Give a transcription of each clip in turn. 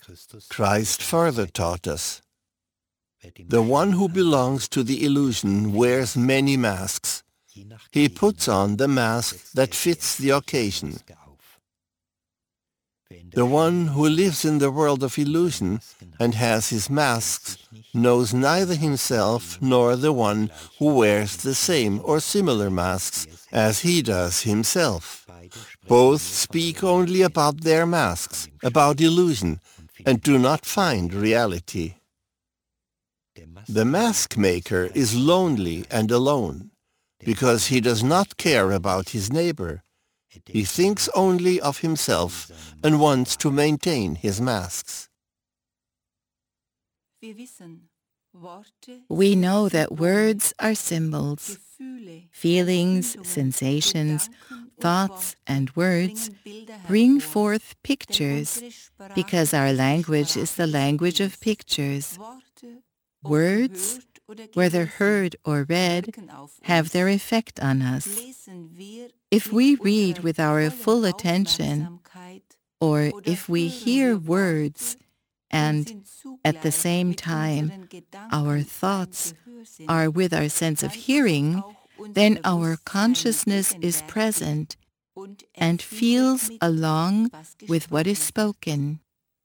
Christ further taught us, the one who belongs to the illusion wears many masks. He puts on the mask that fits the occasion. The one who lives in the world of illusion and has his masks knows neither himself nor the one who wears the same or similar masks as he does himself. Both speak only about their masks, about illusion, and do not find reality. The mask maker is lonely and alone because he does not care about his neighbor. He thinks only of himself and wants to maintain his masks. We know that words are symbols. Feelings, sensations, thoughts, and words bring forth pictures because our language is the language of pictures. Words, whether heard or read, have their effect on us. If we read with our full attention, or if we hear words and at the same time our thoughts are with our sense of hearing, then our consciousness is present and feels along with what is spoken.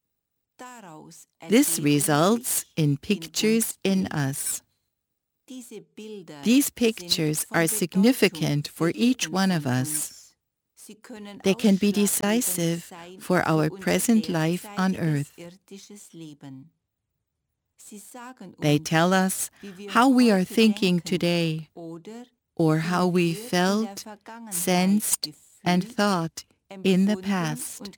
This results in pictures in us. These pictures are significant for each one of us. They can be decisive for our present life on earth. They tell us how we are thinking today, or how we felt, sensed, and thought in the past.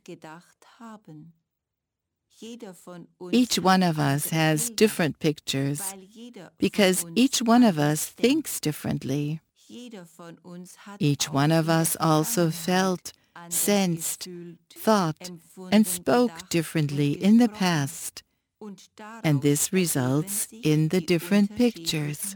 Each one of us has different pictures because each one of us thinks differently. Each one of us also felt, sensed, thought, and spoke differently in the past, and this results in the different pictures.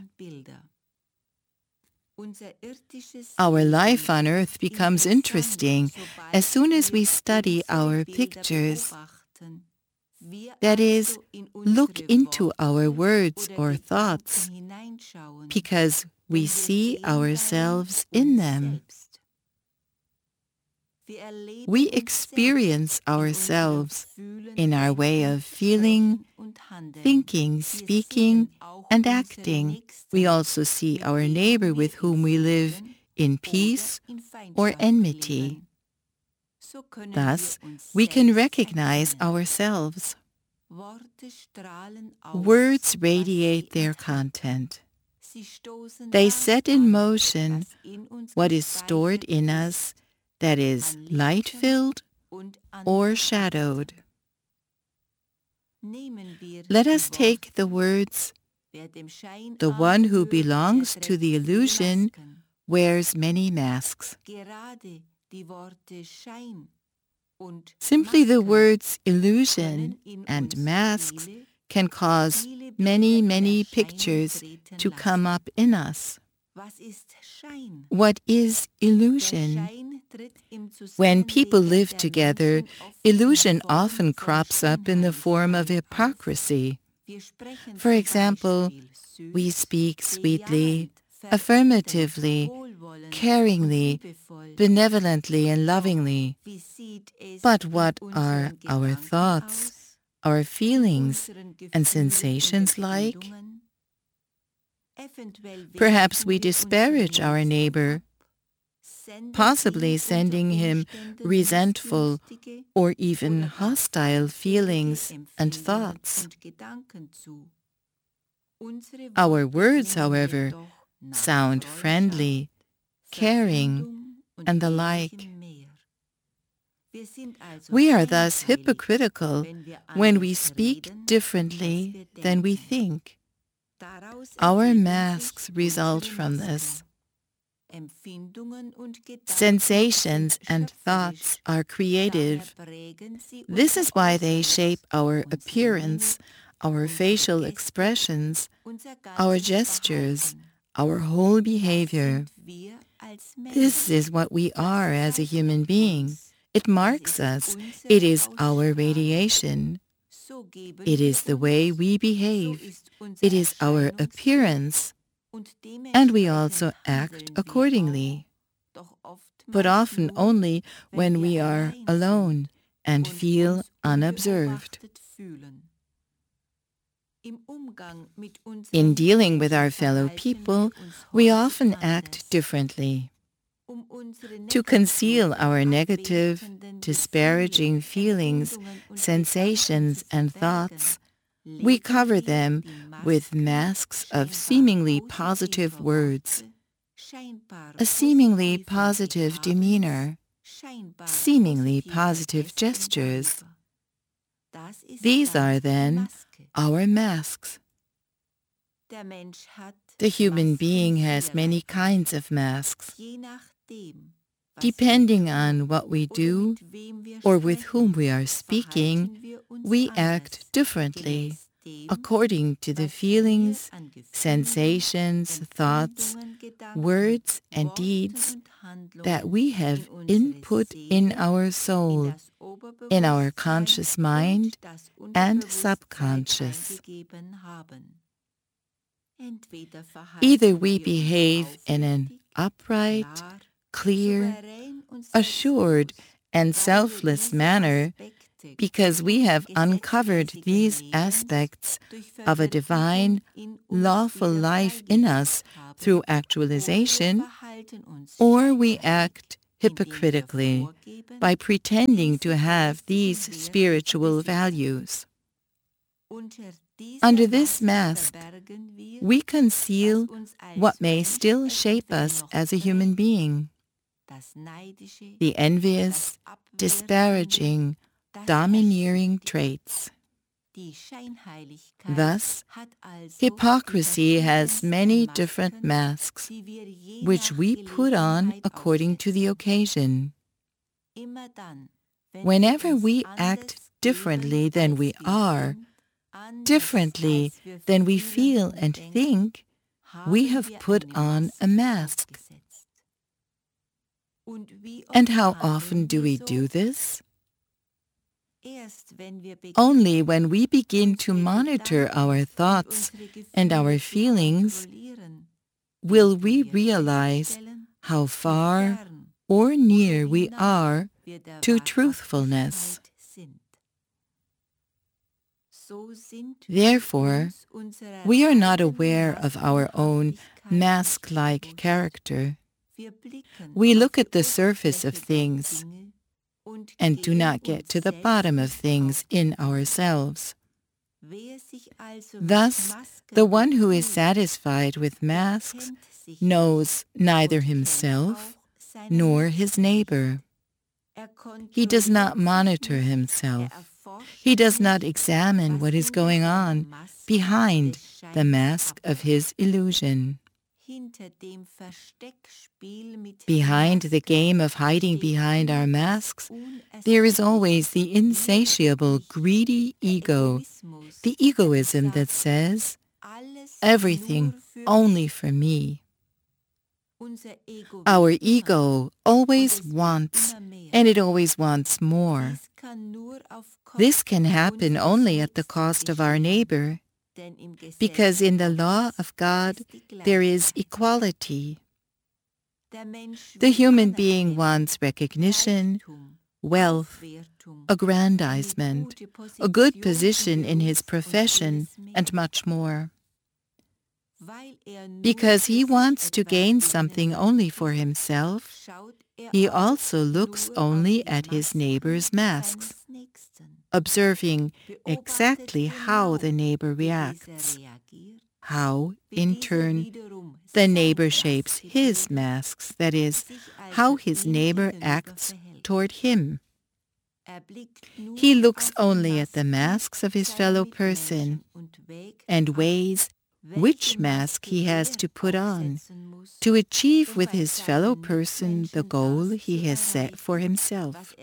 Our life on earth becomes interesting as soon as we study our pictures. That is, look into our words or thoughts, because we see ourselves in them. We experience ourselves in our way of feeling, thinking, speaking, and acting. We also see our neighbor with whom we live in peace or enmity. Thus, we can recognize ourselves. Words radiate their content. They set in motion what is stored in us that is light-filled or shadowed. Let us take the words, "The one who belongs to the illusion wears many masks." Simply the words illusion and masks can cause many pictures to come up in us. What is illusion? When people live together, illusion often crops up in the form of hypocrisy. For example, we speak sweetly, affirmatively, caringly, benevolently, and lovingly. But what are our thoughts, our feelings, and sensations like? Perhaps we disparage our neighbor, possibly sending him resentful or even hostile feelings and thoughts. Our words, however, sound friendly, caring, and the like. We are thus hypocritical when we speak differently than we think. Our masks result from this. Sensations and thoughts are creative. This is why they shape our appearance, our facial expressions, our gestures, our whole behavior. This is what we are as a human being. It marks us. It is our radiation. It is the way we behave. It is our appearance, and we also act accordingly, but often only when we are alone and feel unobserved. In dealing with our fellow people, we often act differently. To conceal our negative, disparaging feelings, sensations, and thoughts, we cover them with masks of seemingly positive words, a seemingly positive demeanor, seemingly positive gestures. These are then our masks. The human being has many kinds of masks. Depending on what we do or with whom we are speaking, we act differently according to the feelings, sensations, thoughts, words, and deeds that we have input in our soul, in our conscious mind and subconscious. Either we behave in an upright, clear, assured, and selfless manner because we have uncovered these aspects of a divine, lawful life in us through actualization, or we act hypocritically by pretending to have these spiritual values. Under this mask, we conceal what may still shape us as a human being: the envious, disparaging, domineering traits. Thus, hypocrisy has many different masks, which we put on according to the occasion. Whenever we act differently than we are, differently than we feel and think, we have put on a mask. And how often do we do this? Only when we begin to monitor our thoughts and our feelings will we realize how far or near we are to truthfulness. Therefore, we are not aware of our own mask-like character. We look at the surface of things and do not get to the bottom of things in ourselves. Thus, the one who is satisfied with masks knows neither himself nor his neighbor. He does not monitor himself. He does not examine what is going on behind the mask of his illusion. Behind the game of hiding behind our masks, there is always the insatiable, greedy ego, the egoism that says, everything only for me. Our ego always wants, and it always wants more. This can happen only at the cost of our neighbor, because in the law of God there is equality. The human being wants recognition, wealth, aggrandizement, a good position in his profession, and much more. Because he wants to gain something only for himself, he also looks only at his neighbor's masks, observing exactly how the neighbor reacts, how, in turn, the neighbor shapes his masks, that is, how his neighbor acts toward him. He looks only at the masks of his fellow person and weighs which mask he has to put on to achieve with his fellow person the goal he has set for himself.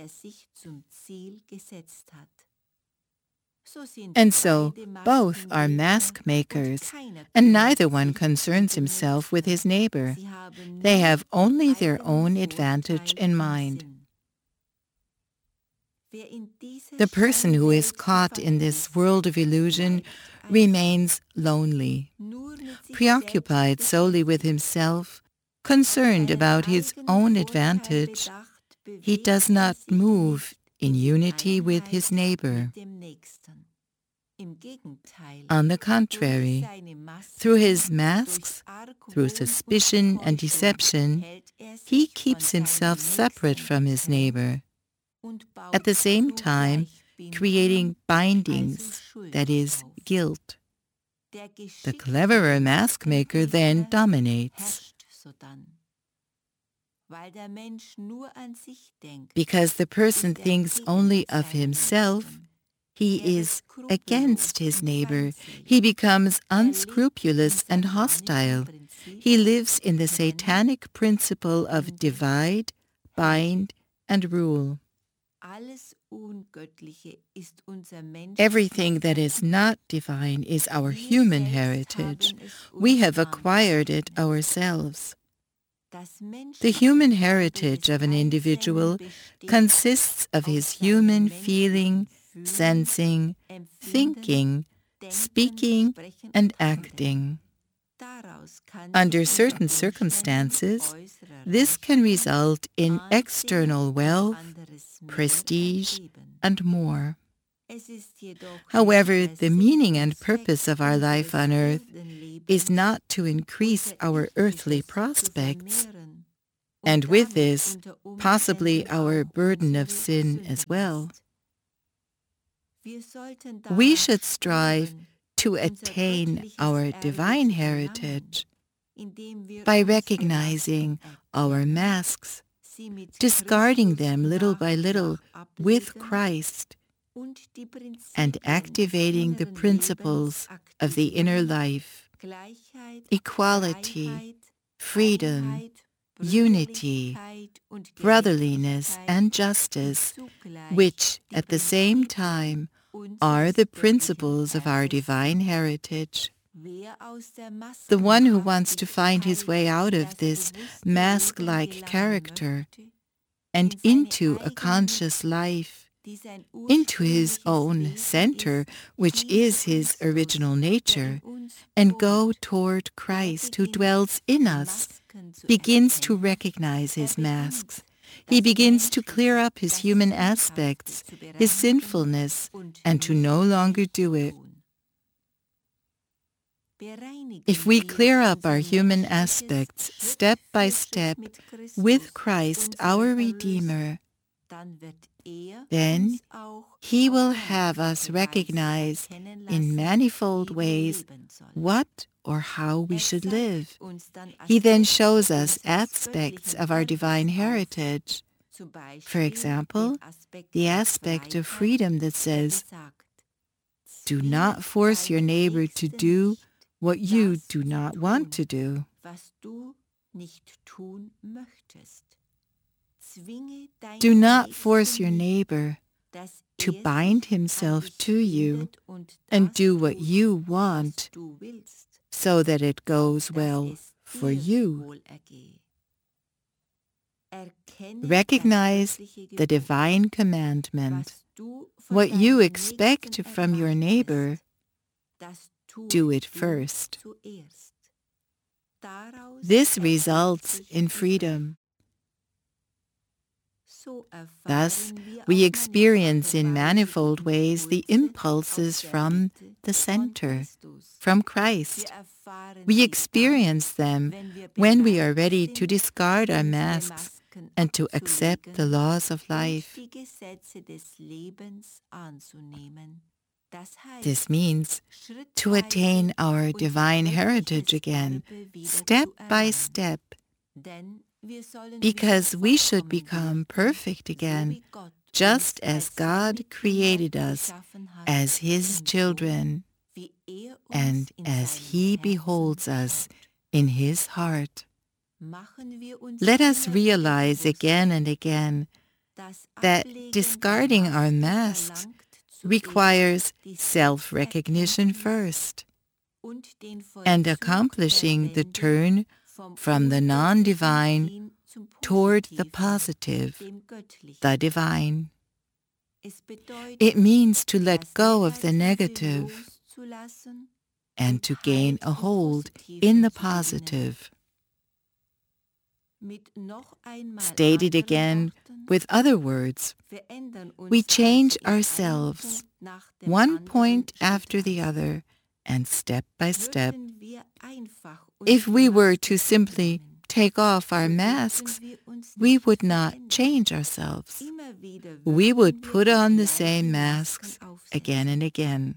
And so, both are mask makers, and neither one concerns himself with his neighbor. They have only their own advantage in mind. The person who is caught in this world of illusion remains lonely, preoccupied solely with himself, concerned about his own advantage. He does not move in unity with his neighbor. On the contrary, through his masks, through suspicion and deception, he keeps himself separate from his neighbor, at the same time creating bindings, that is, guilt. The cleverer mask maker then dominates. Because the person thinks only of himself, he is against his neighbor. He becomes unscrupulous and hostile. He lives in the satanic principle of divide, bind, and rule. Everything that is not divine is our human heritage. We have acquired it ourselves. The human heritage of an individual consists of his human feeling, sensing, thinking, speaking, and acting. Under certain circumstances, this can result in external wealth, prestige, and more. However, the meaning and purpose of our life on earth is not to increase our earthly prospects, and with this, possibly our burden of sin as well. We should strive to attain our divine heritage by recognizing our masks, discarding them little by little with Christ, and activating the principles of the inner life: equality, freedom, unity, brotherliness, and justice, which at the same time are the principles of our divine heritage. The one who wants to find his way out of this mask-like character and into a conscious life, into his own center, which is his original nature, and go toward Christ who dwells in us, begins to recognize his masks. He begins to clear up his human aspects, his sinfulness, and to no longer do it. If we clear up our human aspects step by step with Christ, our Redeemer, then He will have us recognize in manifold ways what or how we should live. He then shows us aspects of our divine heritage. For example, the aspect of freedom that says, "Do not force your neighbor to do what you do not want to do." Do not force your neighbor to bind himself to you and do what you want so that it goes well for you. Recognize the divine commandment. What you expect from your neighbor, do it first. This results in freedom. Thus, we experience in manifold ways the impulses from the center, from Christ. We experience them when we are ready to discard our masks and to accept the laws of life. This means to attain our divine heritage again, step by step, because we should become perfect again, just as God created us as His children, and as He beholds us in His heart. Let us realize again and again that discarding our masks requires self-recognition first, and accomplishing the turn from the non-divine toward the positive, the divine. It means to let go of the negative and to gain a hold in the positive. Stated again with other words, we change ourselves, one point after the other, and step by step. If we were to simply take off our masks, we would not change ourselves. We would put on the same masks again and again.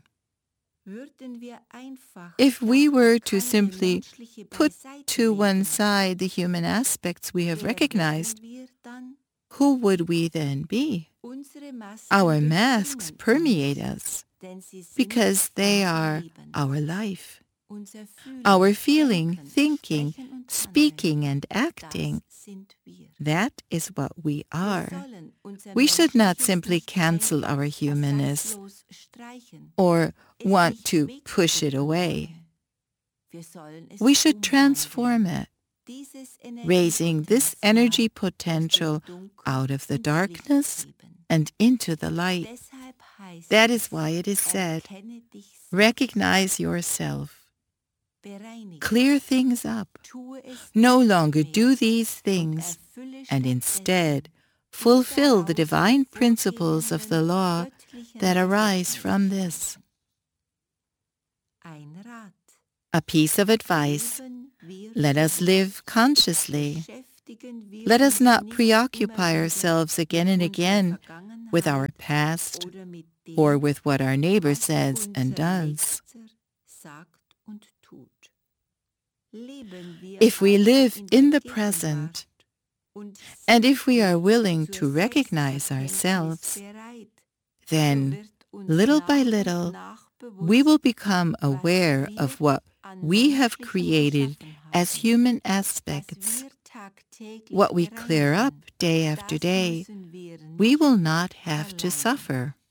If we were to simply put to one side the human aspects we have recognized, who would we then be? Our masks permeate us because they are our life. Our feeling, thinking, speaking, and acting, that is what we are. We should not simply cancel our humanness or want to push it away. We should transform it, raising this energy potential out of the darkness and into the light. That is why it is said, recognize yourself. Clear things up. No longer do these things, and instead fulfill the divine principles of the law that arise from this. A piece of advice: let us live consciously. Let us not preoccupy ourselves again and again with our past or with what our neighbor says and does. If we live in the present, and if we are willing to recognize ourselves, then, little by little, we will become aware of what we have created as human aspects. What we clear up day after day, we will not have to suffer.